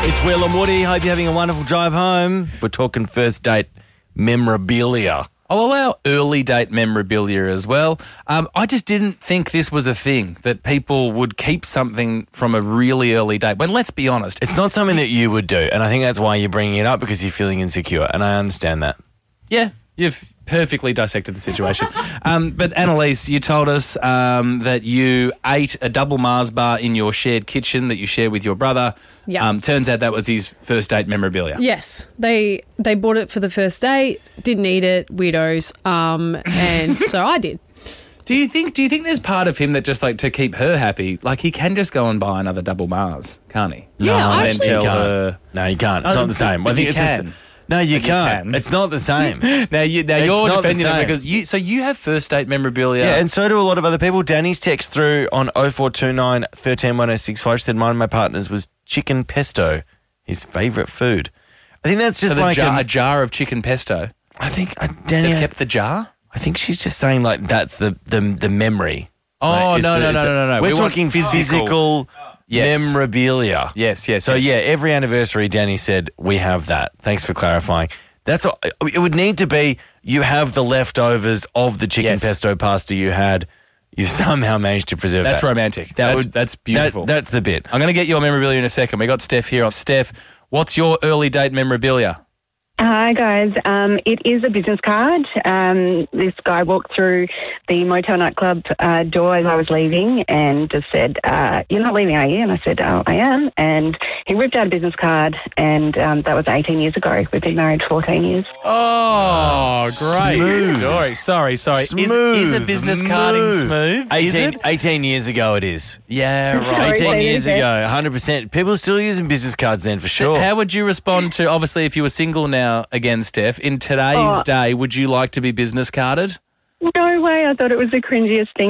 It's Will and Woody. Hope you're having a wonderful drive home. We're talking first date memorabilia. I'll allow early date memorabilia as well. I just didn't think this was a thing, that people would keep something from a really early date. When, let's be honest. It's not something that you would do, and I think that's why you're bringing it up, because you're feeling insecure, and I understand that. Yeah, you've perfectly dissected the situation. But Annalise, you told us that you ate a double Mars bar in your shared kitchen that you share with your brother. Yeah. Turns out that was his first date memorabilia. Yes. They bought it for the first date, didn't eat it, weirdos, and so I did. Do you think there's part of him that just like to keep her happy, like he can just go and buy another double Mars, can't he? Yeah, no, I And actually- then tell you can't. her. No, you can't. It's not the same. But I think you it's just- can. no, you But you can't. can. It's not the same. Now you're not the defending same. it because you have first date memorabilia. Yeah, and so do a lot of other people. Danny's text through on 0429 13 1065. She said, mine and my partner's was chicken pesto, his favourite food. I think that's just so like a jar of chicken pesto. I think Danny. They've kept the jar. I think she's just saying like that's the memory. Oh, Like, no. We're We want talking physical Yes. memorabilia. Yes. So yeah, every anniversary, Danny said we have that. Thanks for clarifying. That's all, it would need to be. You have the leftovers of the chicken Yes. pesto pasta you had. You somehow managed to preserve That's that. romantic. That's beautiful. That's the bit. I'm going to get your memorabilia in a second. We got Steph here. Steph, what's your early date memorabilia? Hi guys, it is a business card. This guy walked through the motel nightclub door as I was leaving and just said, "You're not leaving, are you?" And I said, "Oh, I am." And he ripped out a business card, and that was 18 years ago. We've been married 14 years. Oh, great Smooth. story. Sorry. Is a business Smooth. carding smooth? Is it? 18 years ago it is. Yeah, right. 18 Sorry, years say it ago, 100%. People are still using business cards then for sure. How would you respond to, obviously, if you were single now again, Steph, in today's day, would you like to be business carded? No way, I thought it was the cringiest thing